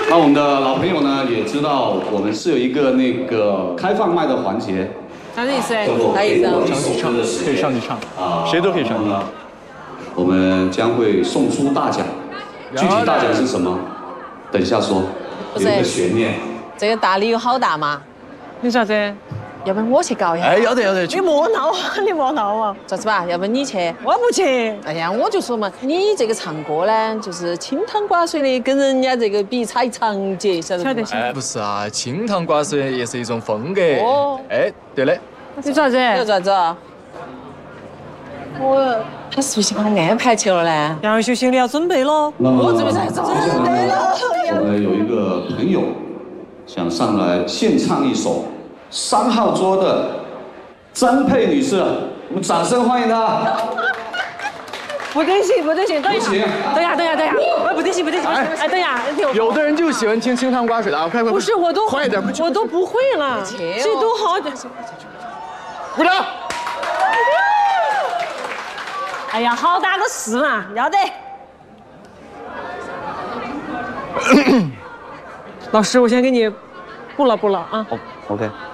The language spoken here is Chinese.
那我们的老朋友呢也知道，我们是有一个那个开放麦的环节。 啥意思？ 啥意思啊？ 可以上去唱，谁都可以上去。 我们将会送出大奖，具体大奖是什么？等一下说，有一个悬念。 这个大礼有好大吗？ 你啥子？ 要不然我去搞一下？ 哎，要得， 你莫闹啊！你莫闹啊！ 咋子吧？要不然你去？ 我不去。 哎呀，我就说嘛，你这个唱歌呢，就是清汤寡水的，跟人家这个比差一长节，晓得不？ 哎，不是啊，清汤寡水也是一种风格。 哦。 哎，对的。 你做啥子？要做啥子？他是不是把他安排去了呢？ 杨秀秀，你要准备喽。 我准备啥子？准备了。 我们有一个朋友想上来献唱一首3号桌的张佩女士，我们掌声欢迎她。 不得行，等一下， 不行， 等一下，不得行，哎，等一下， 有的人就喜欢听清汤寡水的啊，快！ 不是，我都快一点， 我都不会了，这都好。 鼓掌。 哎呀，好大个事嘛，要得。老师，我先给你补了啊。 OK。